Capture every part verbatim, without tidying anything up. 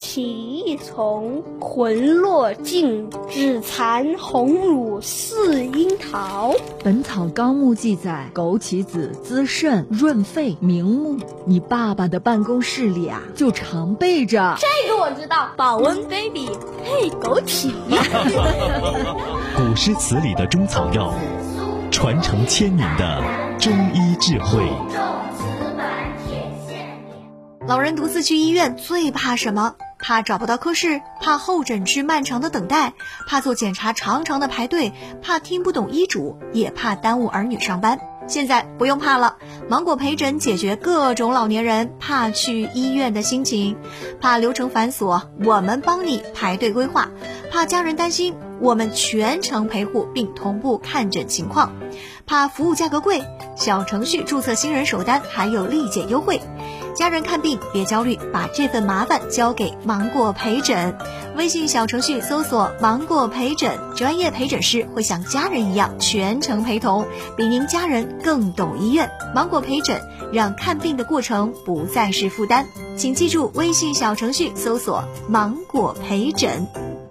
起一丛，魂落尽，只残红乳似樱桃。 本草纲目记载，枸杞子滋肾润肺明目。你爸爸的办公室里啊，就常备着。 这个我知道，保温杯里配枸杞。 古诗词里的中草药，传承千年的中医智慧。 老人独自去医院最怕什么？怕找不到科室，怕候诊区漫长的等待，怕做检查长长的排队，怕听不懂医嘱，也怕耽误儿女上班。现在不用怕了，芒果陪诊解决各种老年人怕去医院的心情。怕流程繁琐，我们帮你排队规划；怕家人担心，我们全程陪护并同步看诊情况。怕服务价格贵，小程序注册新人首单还有立减优惠。家人看病别焦虑，把这份麻烦交给芒果陪诊。微信小程序搜索芒果陪诊，专业陪诊师会像家人一样全程陪同，比您家人更懂医院。芒果陪诊让看病的过程不再是负担，请记住微信小程序搜索芒果陪诊。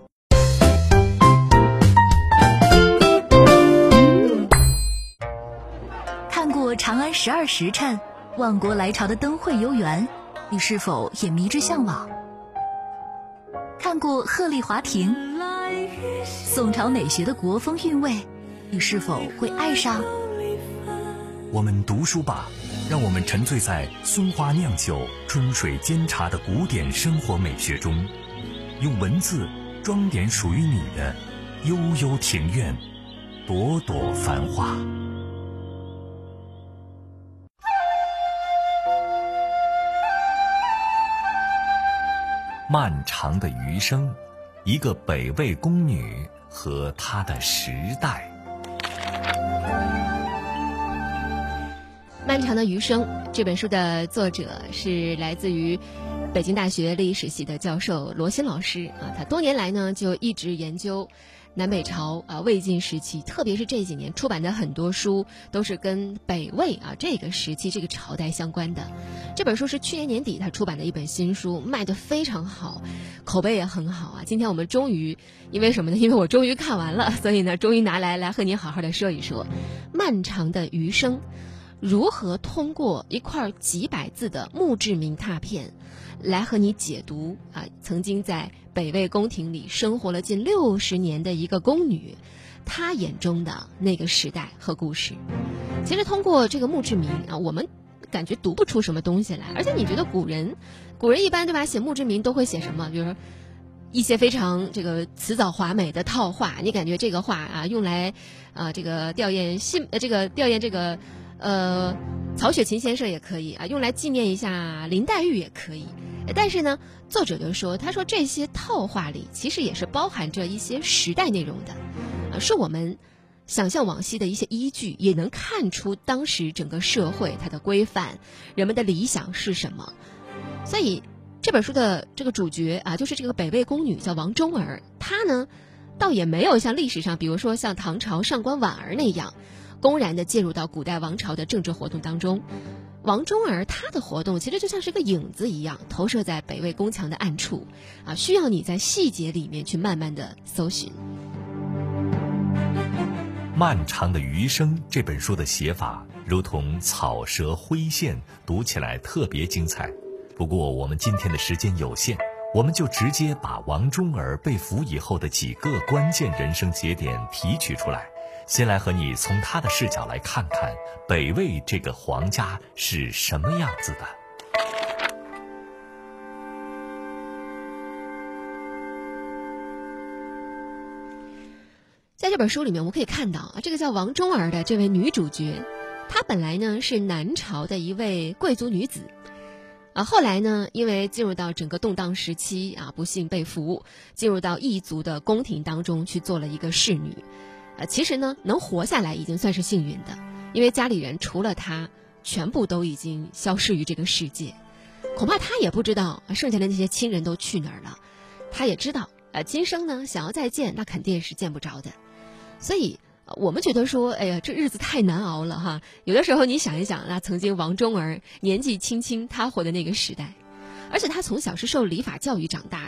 看过长安十二时辰，万国来朝的灯会游园，你是否也迷之向往？看过鹤唳华亭，宋朝美学的国风韵味，你是否会爱上？ 我们读书吧，让我们沉醉在松花酿酒、春水煎茶的古典生活美学中，用文字装点属于你的悠悠庭院，朵朵繁花。漫长的余生，一个北魏宫女和她的时代。 漫长的余生这本书的作者是来自于北京大学历史系的教授罗新老师啊，他多年来呢就一直研究南北朝啊魏晋时期，特别是这几年出版的很多书都是跟北魏啊这个时期这个朝代相关的。这本书是去年年底他出版的一本新书，卖得非常好，口碑也很好啊。今天我们终于因为什么呢？因为我终于看完了，所以呢终于拿来来和您好好的说一说漫长的余生，如何通过一块几百字的墓志铭拓片来和你解读啊，曾经在北魏宫廷里生活了近六十年的一个宫女，她眼中的那个时代和故事。其实通过这个墓志铭啊，我们感觉读不出什么东西来，而且你觉得古人，古人一般对吧，写墓志铭都会写什么？比如说一些非常这个辞藻华美的套话，你感觉这个话啊用来啊这个吊唁信呃这个吊唁这个呃曹雪芹先生也可以啊，用来纪念一下林黛玉也可以。但是呢，作者就说，他说这些套话里其实也是包含着一些时代内容的，啊，是我们想象往昔的一些依据，也能看出当时整个社会它的规范，人们的理想是什么。所以这本书的这个主角啊，就是这个北魏宫女叫王忠儿，她呢，倒也没有像历史上，比如说像唐朝上官婉儿那样，公然的介入到古代王朝的政治活动当中。王忠儿她的活动其实就像是个影子一样，投射在北魏宫墙的暗处啊，需要你在细节里面去慢慢的搜寻。 漫长的余生这本书的写法如同草蛇灰线，读起来特别精彩。不过我们今天的时间有限，我们就直接把王忠儿被俘以后的几个关键人生节点提取出来，先来和你从他的视角来看看北魏这个皇家是什么样子的。 在这本书里面我们可以看到啊，这个叫王忠儿的这位女主角，她本来呢是南朝的一位贵族女子啊，后来呢因为进入到整个动荡时期啊，不幸被俘，进入到异族的宫廷当中去做了一个侍女。呃，其实呢，能活下来已经算是幸运的，因为家里人除了他，全部都已经消失于这个世界。恐怕他也不知道剩下的那些亲人都去哪儿了。他也知道，呃，今生呢想要再见，那肯定是见不着的。所以，呃、我们觉得说，哎呀，这日子太难熬了哈。有的时候你想一想，那曾经王忠儿年纪轻轻，他活的那个时代，而且他从小是受礼法教育长大。